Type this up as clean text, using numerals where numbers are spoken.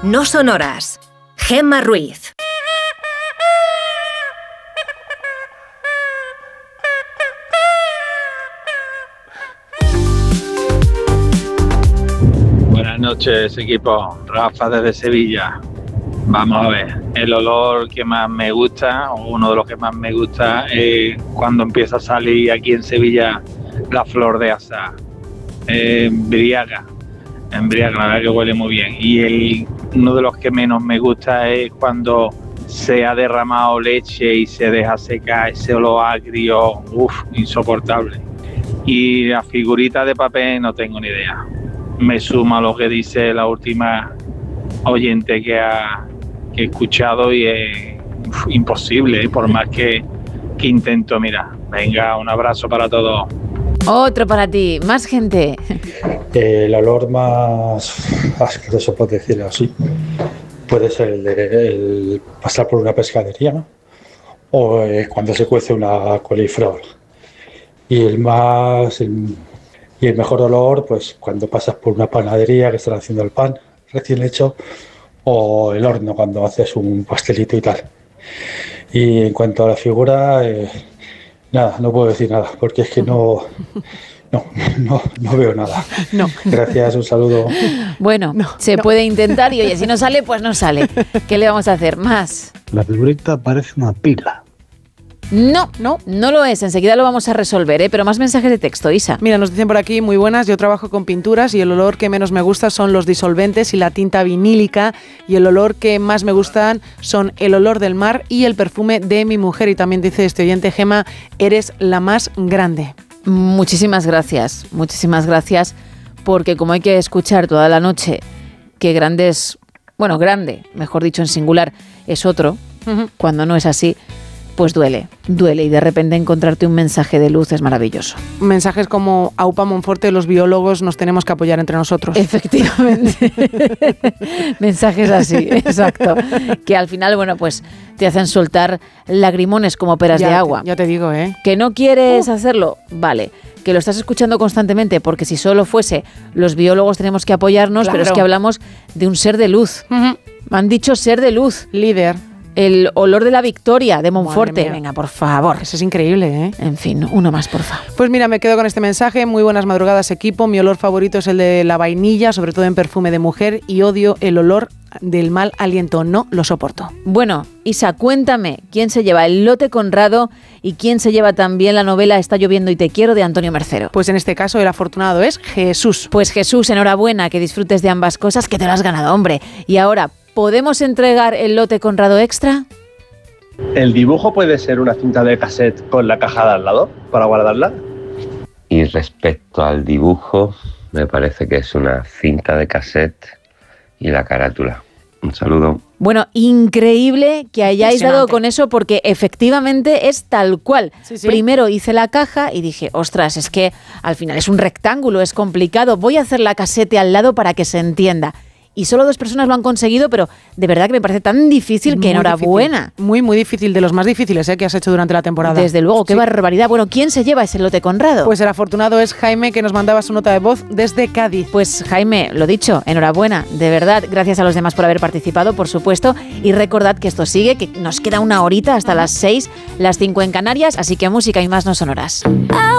no sonoras. Gemma Ruiz. Buenas noches, equipo. Rafa desde Sevilla. Vamos a ver, el olor que más me gusta, o uno de los que más me gusta, es cuando empieza a salir aquí en Sevilla la flor de azahar. Embriaga, la verdad que huele muy bien. Y uno de los que menos me gusta es cuando se ha derramado leche y se deja secar ese olor agrio, insoportable. Y la figurita de papel no tengo ni idea. Me suma lo que dice la última oyente que he escuchado y es imposible, por más que intento. Mira, venga, un abrazo para todos. Otro para ti, más gente. El olor más asqueroso, por decirlo así, puede ser el pasar por una pescadería o cuando se cuece una coliflor. Y el mejor olor, pues cuando pasas por una panadería que están haciendo el pan recién hecho, o el horno cuando haces un pastelito y tal. Y en cuanto a la figura, nada, no puedo decir nada, porque es que no veo nada. No. Gracias, un saludo. Bueno, se puede intentar y oye, si no sale, pues no sale. ¿Qué le vamos a hacer? Más. La figurita parece una pila. No lo es. Enseguida lo vamos a resolver, ¿eh? Pero más mensajes de texto, Isa. Mira, nos dicen por aquí, muy buenas, yo trabajo con pinturas y el olor que menos me gusta son los disolventes y la tinta vinílica, y el olor que más me gustan son el olor del mar y el perfume de mi mujer. Y también dice este oyente, Gemma, eres la más grande. Muchísimas gracias, porque como hay que escuchar toda la noche que grande, mejor dicho en singular, es otro, cuando no es así, pues duele, y de repente encontrarte un mensaje de luz es maravilloso. Mensajes como Aupa Monforte, los biólogos nos tenemos que apoyar entre nosotros. Efectivamente. Mensajes así, exacto. Que al final, pues te hacen soltar lagrimones como peras de agua. Ya te digo, ¿eh? ¿Que no quieres hacerlo? Vale. Que lo estás escuchando constantemente, porque si solo fuese los biólogos tenemos que apoyarnos, claro. Pero es que hablamos de un ser de luz. Me han dicho ser de luz. Líder. El olor de la victoria de Monforte. Venga, por favor. Eso es increíble, ¿eh? En fin, uno más, por favor. Pues mira, me quedo con este mensaje. Muy buenas madrugadas, equipo. Mi olor favorito es el de la vainilla, sobre todo en perfume de mujer, y odio el olor del mal aliento. No lo soporto. Bueno, Isa, cuéntame, ¿quién se lleva el lote Conrado y quién se lleva también la novela Está lloviendo y te quiero de Antonio Mercero? Pues en este caso el afortunado es Jesús. Pues Jesús, enhorabuena, que disfrutes de ambas cosas, que te lo has ganado, hombre. Y ahora, ¿podemos entregar el lote Conrado extra? ¿El dibujo puede ser una cinta de cassette con la caja de al lado para guardarla? Y respecto al dibujo, me parece que es una cinta de cassette y la carátula. Un saludo. Bueno, increíble que hayáis dado con eso, porque efectivamente es tal cual. Sí. Primero hice la caja y dije, ostras, es que al final es un rectángulo, es complicado. Voy a hacer la casete al lado para que se entienda. Y solo 2 personas lo han conseguido, pero de verdad que me parece tan difícil que enhorabuena. Muy, muy difícil, de los más difíciles que has hecho durante la temporada. Desde luego, qué barbaridad. Bueno, ¿quién se lleva ese lote Conrado? Pues el afortunado es Jaime, que nos mandaba su nota de voz desde Cádiz. Pues Jaime, lo dicho, enhorabuena, de verdad. Gracias a los demás por haber participado, por supuesto. Y recordad que esto sigue, que nos queda una horita hasta las 6, las 5 en Canarias, así que música y más no sonoras.